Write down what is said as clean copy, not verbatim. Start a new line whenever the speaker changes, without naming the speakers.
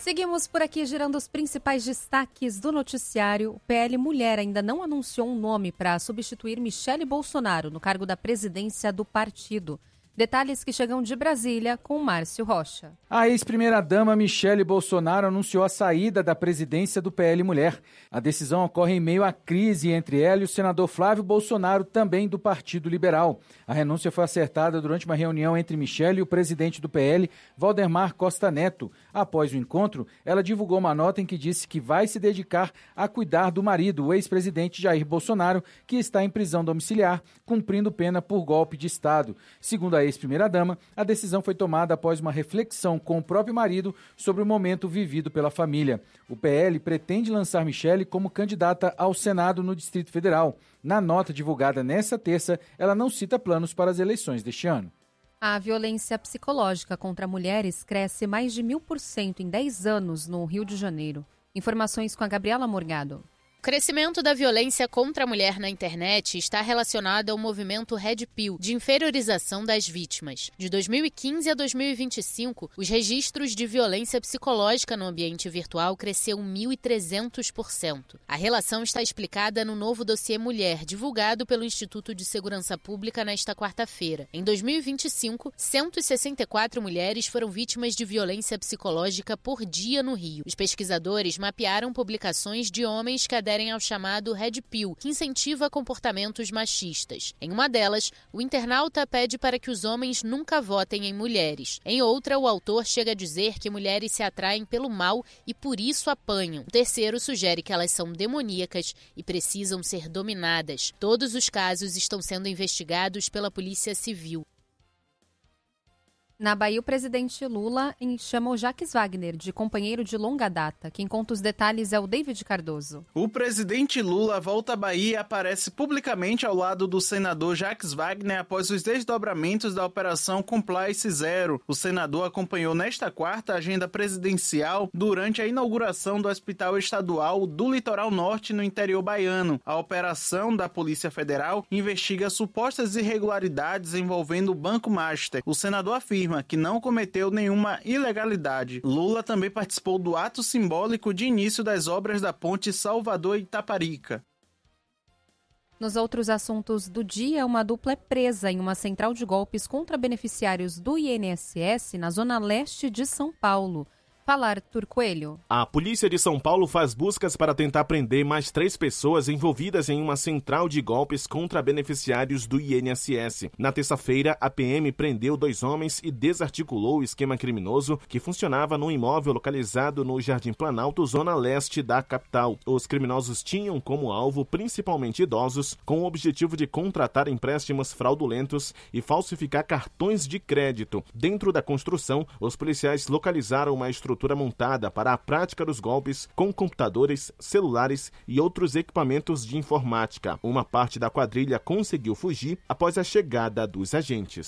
Seguimos por aqui girando os principais destaques do noticiário. O PL Mulher ainda não anunciou um nome para substituir Michele Bolsonaro no cargo da presidência do partido. Detalhes que chegam de Brasília com Márcio Rocha.
A ex-primeira-dama Michele Bolsonaro anunciou a saída da presidência do PL Mulher. A decisão ocorre em meio à crise entre ela e o senador Flávio Bolsonaro, também do Partido Liberal. A renúncia foi acertada durante uma reunião entre Michele e o presidente do PL, Valdemar Costa Neto. Após o encontro, ela divulgou uma nota em que disse que vai se dedicar a cuidar do marido, o ex-presidente Jair Bolsonaro, que está em prisão domiciliar, cumprindo pena por golpe de Estado. Segundo a ex-primeira-dama, a decisão foi tomada após uma reflexão com o próprio marido sobre o momento vivido pela família. O PL pretende lançar Michele como candidata ao Senado no Distrito Federal. Na nota divulgada nesta terça, ela não cita planos para as eleições deste ano.
A violência psicológica contra mulheres cresce mais de 1000% em 10 anos no Rio de Janeiro. Informações com a Gabriela Morgado.
O crescimento da violência contra a mulher na internet está relacionado ao movimento Red Pill, de inferiorização das vítimas. De 2015 a 2025, os registros de violência psicológica no ambiente virtual cresceu 1.300%. A relação está explicada no novo dossiê Mulher, divulgado pelo Instituto de Segurança Pública nesta quarta-feira. Em 2025, 164 mulheres foram vítimas de violência psicológica por dia no Rio. Os pesquisadores mapearam publicações de homens que aderem ao chamado Red Pill, que incentiva comportamentos machistas. Em uma delas, o internauta pede para que os homens nunca votem em mulheres. Em outra, o autor chega a dizer que mulheres se atraem pelo mal e por isso apanham. O terceiro sugere que elas são demoníacas e precisam ser dominadas. Todos os casos estão sendo investigados pela Polícia Civil.
Na Bahia, o presidente Lula chama o Jacques Wagner de companheiro de longa data. Quem conta os detalhes é o David Cardoso.
O presidente Lula volta à Bahia e aparece publicamente ao lado do senador Jacques Wagner após os desdobramentos da Operação Compliance Zero. O senador acompanhou nesta quarta a agenda presidencial durante a inauguração do Hospital Estadual do Litoral Norte, no interior baiano. A operação da Polícia Federal investiga supostas irregularidades envolvendo o Banco Master. O senador afirma que não cometeu nenhuma ilegalidade. Lula também participou do ato simbólico de início das obras da ponte Salvador-Itaparica.
Nos outros assuntos do dia, uma dupla é presa em uma central de golpes contra beneficiários do INSS na zona leste de São Paulo. Fala, Arthur Coelho.
A polícia de São Paulo faz buscas para tentar prender mais 3 pessoas envolvidas em uma central de golpes contra beneficiários do INSS. Na terça-feira, a PM prendeu 2 homens e desarticulou o esquema criminoso que funcionava num imóvel localizado no Jardim Planalto, zona leste da capital. Os criminosos tinham como alvo principalmente idosos, com o objetivo de contratar empréstimos fraudulentos e falsificar cartões de crédito. Dentro da construção, os policiais localizaram uma estrutura montada para a prática dos golpes com computadores, celulares e outros equipamentos de informática. Uma parte da quadrilha conseguiu fugir após a chegada dos agentes.